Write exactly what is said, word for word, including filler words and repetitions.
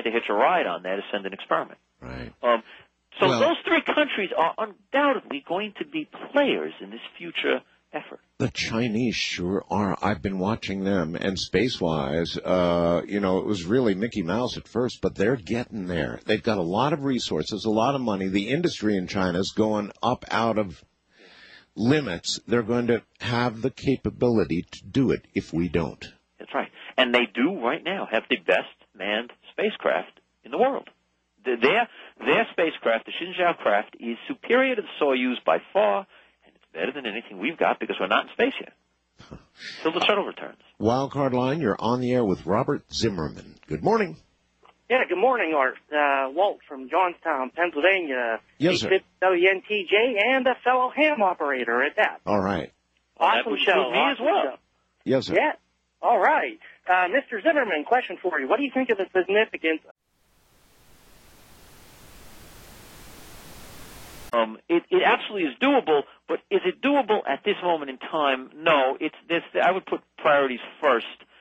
to hitch a ride on that to send an experiment. Right. Um, so well, those three countries are undoubtedly going to be players in this future effort. The Chinese sure are. I've been watching them, and space-wise, uh, you know, it was really Mickey Mouse at first, but they're getting there. They've got a lot of resources, a lot of money. The industry in China is going up out of limits. They're going to have the capability to do it if we don't. That's right. And they do right now have the best manned spacecraft in the world. The, their, their spacecraft, the Xinjiao craft, is superior to the Soyuz by far, and it's better than anything we've got because we're not in space yet. Till the shuttle returns. Wildcard Line, you're on the air with Robert Zimmerman. Good morning. Yeah, good morning, Art. Uh, Walt from Johnstown, Pennsylvania. Yes, sir. W N T J and a fellow ham operator at that. All right. Awesome well, show. Me as well. Show. Yes, sir. Yeah. All right. Uh, Mister Zimmerman, question for you. What do you think of the significance? Um, it, it absolutely is doable, but is it doable at this moment in time? No. It's this. I would put priorities first